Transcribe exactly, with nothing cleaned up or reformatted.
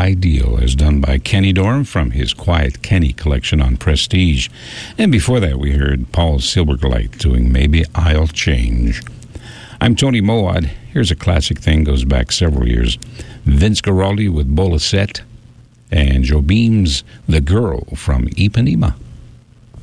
Ideal, as done by Kenny Dorham from his Quiet Kenny collection on Prestige. And before that, we heard Paul Silbergleit doing Maybe I'll Change. I'm Tony Moad. Here's a classic thing, goes back several years. Vince Guaraldi with Bolasset and Joe Beam's The Girl from Ipanema.